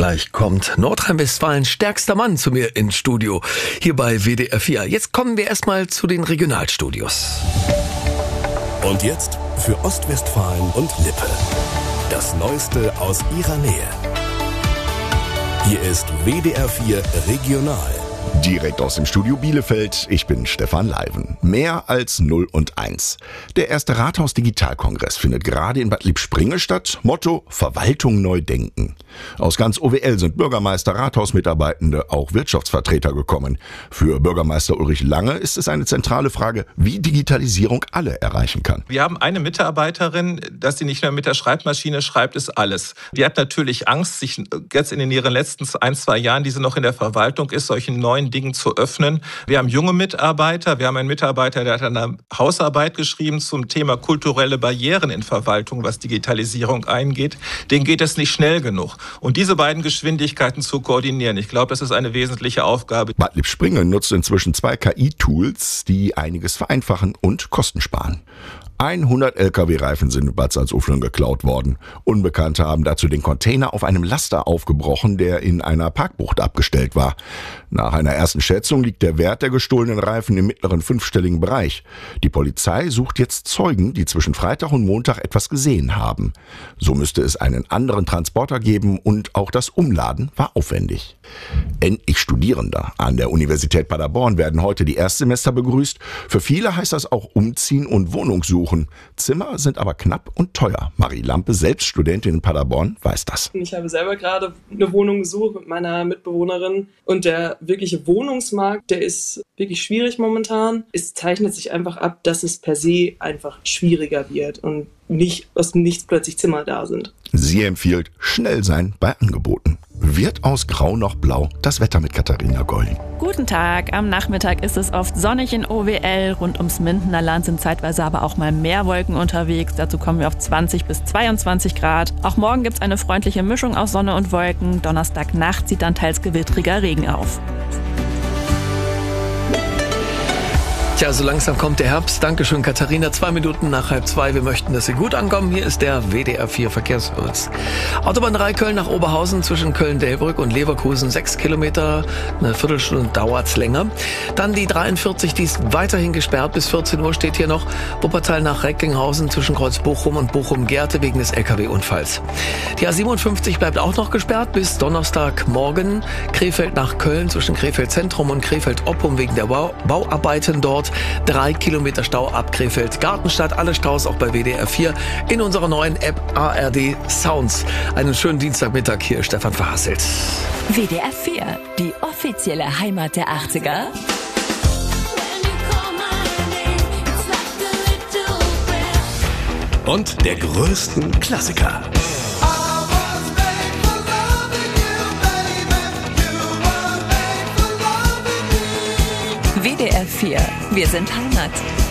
Gleich kommt Nordrhein-Westfalens stärkster Mann zu mir ins Studio, hier bei WDR 4. Jetzt kommen wir erstmal zu den Regionalstudios. Und jetzt für Ostwestfalen und Lippe. Das Neueste aus ihrer Nähe. Hier ist WDR 4 Regional. Direkt aus dem Studio Bielefeld, ich bin Stefan Leiven. Mehr als 0 und 1. Der erste Rathaus-Digitalkongress findet gerade in Bad Lippspringe statt. Motto: Verwaltung neu denken. Aus ganz OWL sind Bürgermeister, Rathausmitarbeitende, auch Wirtschaftsvertreter gekommen. Für Bürgermeister Ulrich Lange ist es eine zentrale Frage, wie Digitalisierung alle erreichen kann. Wir haben eine Mitarbeiterin, dass sie nicht mehr mit der Schreibmaschine schreibt, ist alles. Die hat natürlich Angst, sich jetzt in ihren letzten 1-2 Jahren, die sie noch in der Verwaltung ist, solchen neuen Dingen zu öffnen. Wir haben junge Mitarbeiter. Wir haben einen Mitarbeiter, der hat eine Hausarbeit geschrieben zum Thema kulturelle Barrieren in Verwaltung, was Digitalisierung eingeht. Denen geht es nicht schnell genug. Und diese beiden Geschwindigkeiten zu koordinieren, ich glaube, das ist eine wesentliche Aufgabe. Bad Lippspringe nutzt inzwischen 2 KI-Tools, die einiges vereinfachen und Kosten sparen. 100 LKW-Reifen sind in Bad Salzuflen geklaut worden. Unbekannte haben dazu den Container auf einem Laster aufgebrochen, der in einer Parkbucht abgestellt war. Nach einer ersten Schätzung liegt der Wert der gestohlenen Reifen im mittleren 5-stelligen Bereich. Die Polizei sucht jetzt Zeugen, die zwischen Freitag und Montag etwas gesehen haben. So müsste es einen anderen Transporter geben und auch das Umladen war aufwendig. Endlich Studierende an der Universität Paderborn werden heute die Erstsemester begrüßt. Für viele heißt das auch umziehen und Wohnung suchen. Zimmer sind aber knapp und teuer. Marie Lampe, selbst Studentin in Paderborn, weiß das. Ich habe selber gerade eine Wohnung gesucht mit meiner Mitbewohnerin und der wirkliche Wohnungsmarkt, der ist wirklich schwierig momentan. Es zeichnet sich einfach ab, dass es per se einfach schwieriger wird und nicht aus dem Nichts plötzlich Zimmer da sind. Sie empfiehlt schnell sein bei Angeboten. Wird aus Grau noch Blau, das Wetter mit Katharina Goll. Guten Tag, am Nachmittag ist es oft sonnig in OWL. Rund ums Mindener Land sind zeitweise aber auch mal mehr Wolken unterwegs. Dazu kommen wir auf 20 bis 22 Grad. Auch morgen gibt es eine freundliche Mischung aus Sonne und Wolken. Donnerstagnacht zieht dann teils gewittriger Regen auf. Tja, so langsam kommt der Herbst. Dankeschön, Katharina. 2 Minuten nach 1:30. Wir möchten, dass Sie gut ankommen. Hier ist der WDR 4 Verkehrsservice. Autobahn 3 Köln nach Oberhausen zwischen Köln-Delbrück und Leverkusen 6 Kilometer. Eine Viertelstunde dauert's länger. Dann die 43, die ist weiterhin gesperrt. Bis 14 Uhr steht hier noch. Wuppertal nach Recklinghausen zwischen Kreuz Bochum und Bochum-Gerte wegen des LKW-Unfalls. Die A57 bleibt auch noch gesperrt bis Donnerstagmorgen. Krefeld nach Köln zwischen Krefeld Zentrum und Krefeld Oppum wegen der Bauarbeiten dort. 3 Kilometer Stau ab Krefeld-Gartenstadt. Alle Staus auch bei WDR 4 in unserer neuen App ARD Sounds. Einen schönen Dienstagmittag, hier Stefan Verhasselt. WDR 4, die offizielle Heimat der 80er. Und der größten Klassiker. WDR 4, wir sind Heimat.